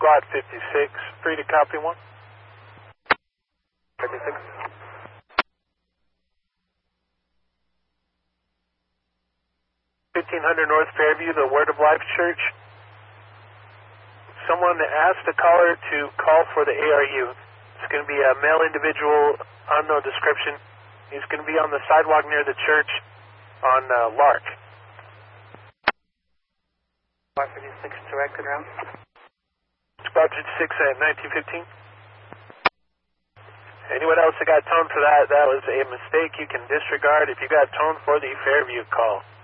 slot 56, free to copy 1. 56. 1500 North Fairview, the Word of Life Church. Someone asked the caller to call for the ARU. It's going to be a male individual, unknown description. He's going to be on the sidewalk near the church on Lark. 556 directed around. Squad 56 at 1915. Anyone else that got tone for that, that was a mistake you can disregard if you got tone for the Fairview call.